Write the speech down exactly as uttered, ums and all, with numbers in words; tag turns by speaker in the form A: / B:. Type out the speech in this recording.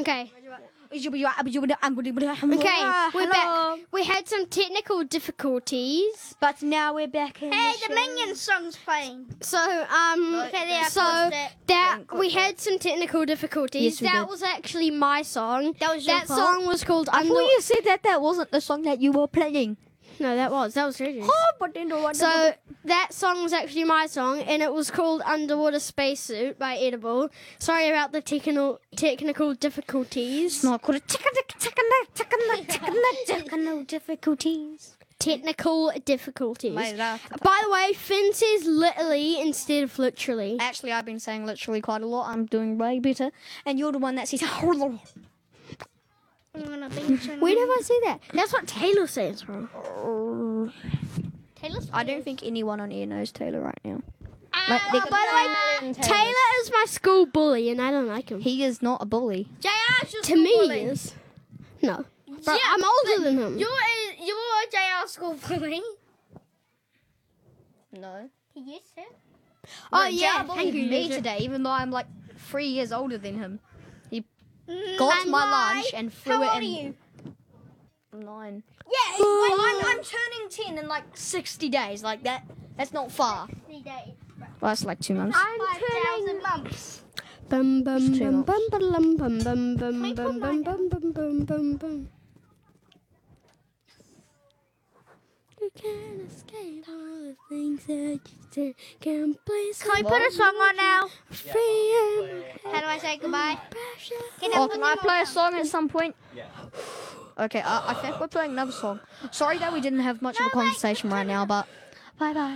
A: Okay.
B: Okay, we're
A: Hello. back. We had some technical difficulties.
B: But now we're back in
C: Hey,
B: the
C: the Minion song's playing.
A: So, um,
C: Okay, there, I
A: so
C: closed it.
A: that
B: Don't
A: we
B: click
A: had some technical difficulties.
B: Yes, we
A: that
B: did.
A: was actually my song.
C: That was your
A: That
C: fault?
A: song was called
B: I
A: Under.
B: thought you said that that wasn't the song that you were playing.
A: No, that was that was Reggie's.
B: Oh, but then what?
A: So that song was actually my song, and it was called "Underwater Spacesuit" by Edible. Sorry about the technical technical difficulties.
B: not called technical difficulties.
A: Technical difficulties.
B: Mate, that-
A: By the way, Finn says literally instead of literally.
B: Actually, I've been saying literally quite a lot. I'm doing way better. And you're the one that says.
A: Where did I say that? That's what Taylor says, bro.
C: Taylor's
B: I don't think anyone on air knows Taylor right now.
A: Uh,
B: Like, they-
A: by the way, Taylor is my school bully, and I don't like him.
B: He is not a bully.
C: J R's your
A: To me,
C: school
A: he
C: bully.
A: is. No. Bro,
C: Yeah,
A: I'm older than him.
C: You're a, you're a J R school bully.
B: No.
C: He used to.
A: Oh, yeah,
B: bullied
A: thank you,
B: me
A: Lisa.
B: today, even though I'm like three years older than him. He got
C: And
B: my
C: why?
B: lunch and threw
C: How
B: it
C: old
B: in.
C: are you?
B: Nine.
C: Yeah,
B: Well, I'm, I'm turning ten in like sixty days. Like that. That's not far.
C: three days.
B: Well, that's like two months.
C: I'm five thousand months.
A: Bum bum
B: It's too
A: bum
B: much.
A: bum bum bum bum bum
C: Wait,
A: bum
C: put
A: bum
C: mine
A: bum bum bum bum bum. You can't escape all the things that you say. Can't place
C: Can we put a song on now?
A: free and
C: How do I say goodbye? Can
B: Oh,
C: put
B: can
C: the
B: I
C: song
B: play a
C: on?
B: song at some point? Yeah. Okay, uh, I think we're playing another song. Sorry that we didn't have much of a conversation right now, but bye bye.